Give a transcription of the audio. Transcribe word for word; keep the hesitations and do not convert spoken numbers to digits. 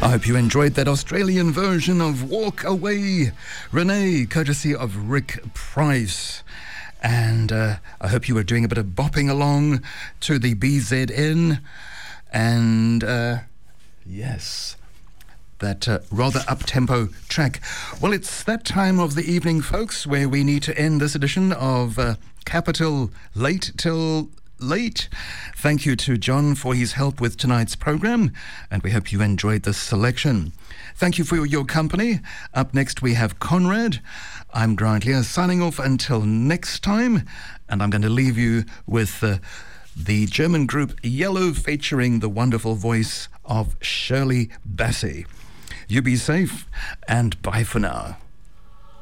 I hope you enjoyed that Australian version of Walk Away, Renee, courtesy of Rick Price. And uh, I hope you were doing a bit of bopping along to the B Z N. And uh, yes, that uh, rather up-tempo track. Well, it's that time of the evening, folks, where we need to end this edition of uh, Capital Late Till Late. Thank you to John for his help with tonight's program, and we hope you enjoyed this selection. Thank you for your company. Up next we have Conrad. I'm Grant Lear, signing off until next time, and I'm going to leave you with uh, the German group Yellow featuring the wonderful voice of Shirley Bassey. You be safe, and bye for now.